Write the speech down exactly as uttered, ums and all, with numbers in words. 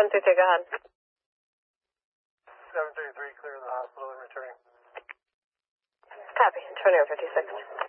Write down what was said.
seven three three, go ahead. seven three three, clear the hospital and returning. Copy, twenty over fifty-six.